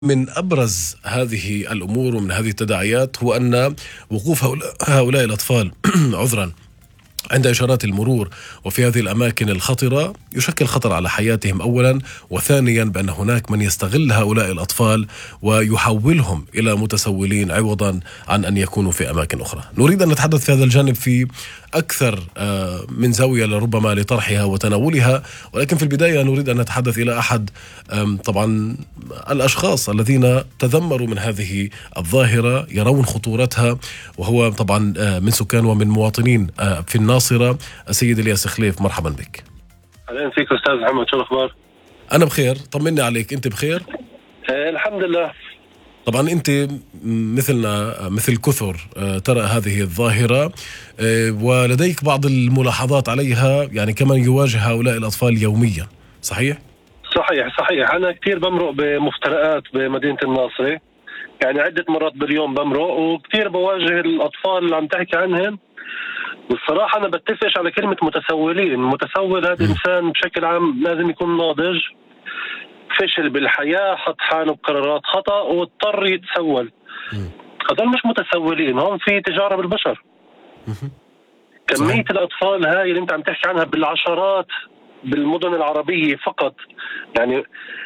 من أبرز هذه الأمور ومن هذه التداعيات هو أن وقوف هؤلاء الأطفال عذرا عند إشارات المرور وفي هذه الأماكن الخطرة يشكل خطر على حياتهم أولا، وثانيا بأن هناك من يستغل هؤلاء الأطفال ويحولهم إلى متسولين عوضا عن أن يكونوا في أماكن أخرى. نريد أن نتحدث في هذا الجانب في أكثر من زاوية لربما لطرحها وتناولها، ولكن في البداية نريد أن نتحدث إلى أحد طبعا الأشخاص الذين تذمروا من هذه الظاهرة، يرون خطورتها، وهو طبعا من سكان ومن مواطنين في الناصرة. السيد إلياس خليف، مرحبا بك. أهلا فيك أستاذ محمد، شو الأخبار؟ أنا بخير، طمني عليك، أنت بخير؟ الحمد لله. طبعا أنت مثلنا مثل كثر ترى هذه الظاهرة، ولديك بعض الملاحظات عليها، يعني كما يواجه هؤلاء الأطفال يوميا، صحيح؟ صحيح. أنا كثير بمرق بمفترقات بمدينة الناصرة، يعني عدة مرات باليوم بمرق، وكثير بواجه الأطفال اللي عم تحكي عنهم. والصراحة أنا بتفقش على كلمة متسولين. المتسول هذا إنسان بشكل عام لازم يكون ناضج، فشل بالحياة، حط حاله بقرارات خطأ واضطر يتسول. هذول مش متسولين، هم في تجارة بالبشر. كمية الأطفال هاي اللي أنت عم تحكي عنها بالعشرات بالمدن العربية فقط، يعني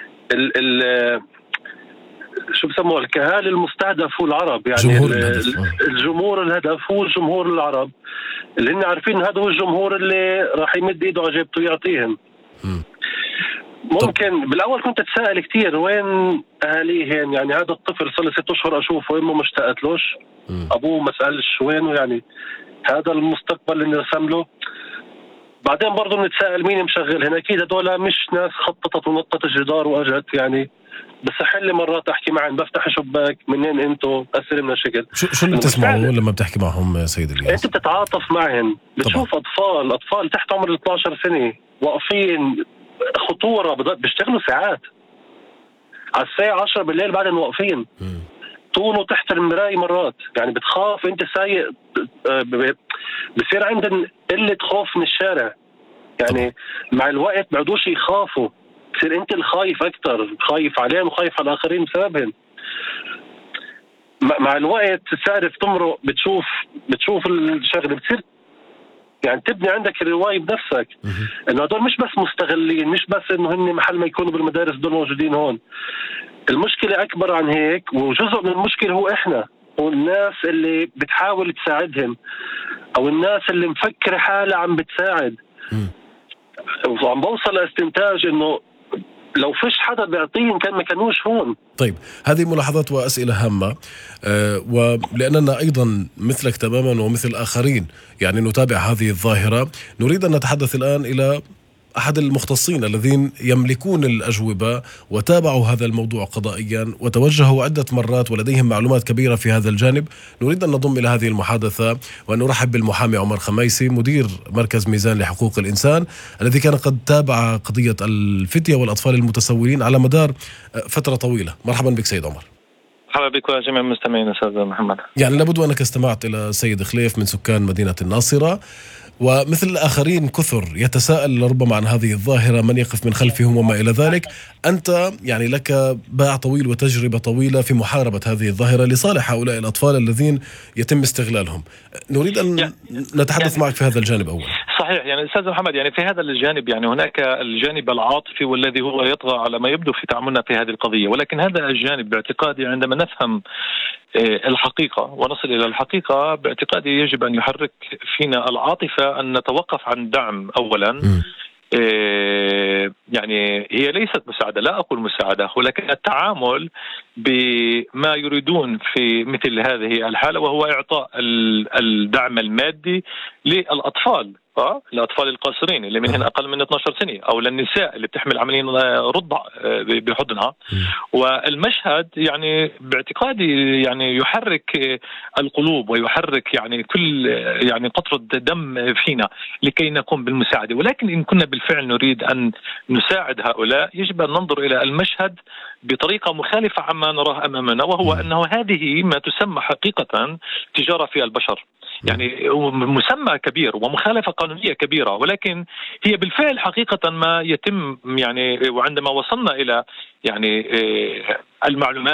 شو بسموه الكهال المستهدف هو العرب، يعني الجمهور الهدف هو الجمهور العرب، اللي هن عارفين هذا هو الجمهور اللي راح يمد ايده على جيبته يعطيهم. ممكن بالاول كنت اتساءل كثير وين اهاليهم، يعني هذا الطفل صار له 6 أشهر اشوفه، امه ما اشتقتلوش، ابوه ما سالش وينه، يعني هذا المستقبل اللي رسم له. بعدين برضه بنتساءل مين مشغل هنا، اكيد هذول مش ناس خططت ونطت الجدار واجت، يعني بس لي مرات احكي معهم، بفتح شباك منين انتوا اسلمنا شكل. شو اللي بتسمعوا لما بتحكي معهم سيد الياس؟ انت بتتعاطف معهم، بتشوف اطفال تحت عمر 12 سنه واقفين، خطوره، بيشتغلوا ساعات على الساعه 10 بالليل بعدين واقفين طوله تحت المرايه مرات، يعني بتخاف انت سايق، بصير عندهم قله خوف من الشارع، يعني مع الوقت ما عادوش يخافوا، بصير انت الخايف اكثر، خايف عليهم وخايف على الاخرين بسببهم. مع الوقت تعرف تمرق، بتشوف الشغله، بتصير يعني تبني عندك الروايه بنفسك انه هدول مش بس مستغلين، مش بس انه هن محل ما يكونوا بالمدارس دول موجودين هون. المشكله اكبر عن هيك، وجزء من المشكله هو احنا والناس اللي بتحاول تساعدهم، او الناس اللي مفكره حالها عم بتساعد. وعم بوصل لاستنتاج انه لو فيش حدا بيعطيهم كان ما كانوش هون. طيب، هذه ملاحظات وأسئلة هامة، ولأننا أيضا مثلك تماما ومثل آخرين يعني نتابع هذه الظاهرة، نريد أن نتحدث الآن إلى أحد المختصين الذين يملكون الأجوبة وتابعوا هذا الموضوع قضائيا وتوجهوا عدة مرات ولديهم معلومات كبيرة في هذا الجانب. نريد أن نضم إلى هذه المحادثة وأن نرحب بالمحامي عمر خميسي، مدير مركز ميزان لحقوق الإنسان، الذي كان قد تابع قضية الفتية والأطفال المتسولين على مدار فترة طويلة. مرحبا بك سيد عمر. مرحبا بك وجميع المستمعين أستاذ محمد. يعني لابد أنك استمعت إلى سيد خليف من سكان مدينة الناصرة، ومثل الآخرين كثر يتساءل ربما عن هذه الظاهرة، من يقف من خلفهم وما إلى ذلك. أنت يعني لك باع طويل وتجربة طويلة في محاربة هذه الظاهرة لصالح هؤلاء الأطفال الذين يتم استغلالهم. نريد أن نتحدث معك في هذا الجانب أولا. صحيح، يعني أستاذ محمد، يعني في هذا الجانب يعني هناك الجانب العاطفي والذي هو يطغى على ما يبدو في تعاملنا في هذه القضية، ولكن هذا الجانب باعتقادي عندما نفهم الحقيقة ونصل إلى الحقيقة، باعتقادي يجب أن يحرك فينا العاطفة أن نتوقف عن دعم أولا. يعني هي ليست مساعدة، لا أقول مساعدة، ولكن التعامل بما يريدون في مثل هذه الحالة، وهو إعطاء الدعم المادي للأطفال، الأطفال القاصرين اللي منهن أقل من 12 سنة، أو للنساء اللي بتحمل عمليا رضع بحضنها. والمشهد يعني باعتقادي يعني يحرك القلوب ويحرك يعني كل يعني قطرة دم فينا لكي نقوم بالمساعدة. ولكن إن كنا بالفعل نريد أن نساعد هؤلاء، يجب أن ننظر إلى المشهد بطريقة مخالفة عما نراه أمامنا، وهو أنه هذه ما تسمى حقيقة تجارة في البشر. يعني مسمى كبير ومخالفة قانونية كبيرة، ولكن هي بالفعل حقيقة ما يتم يعني. وعندما وصلنا إلى يعني المعلومات